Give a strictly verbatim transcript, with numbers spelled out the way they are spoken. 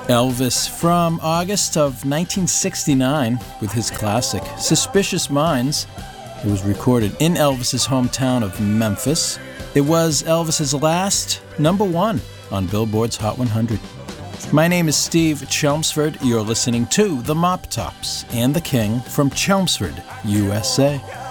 Elvis from August of nineteen sixty-nine with his classic Suspicious Minds. It was recorded in Elvis's hometown of Memphis. It was Elvis's last number one on Billboard's Hot one hundred. My name is Steve Chelmsford. You're listening to The Mop Tops and the King from Chelmsford, U S A.